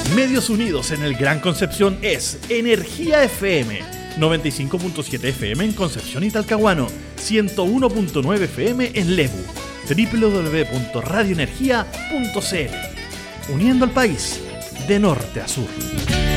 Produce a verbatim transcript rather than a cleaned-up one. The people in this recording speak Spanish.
Medios unidos en el Gran Concepción es Energía F M, noventa y cinco punto siete F M en Concepción y Talcahuano, ciento uno punto nueve F M en Lebu, doble u doble u doble u punto radio energía punto c l. Uniendo al país de norte a sur.